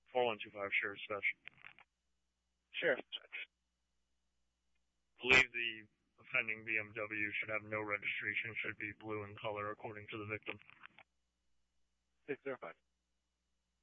4125 Sheriff's Dispatch. Sheriff's Dispatch. Believe the offending BMW should have no registration, should be blue in color according to the victim. 605.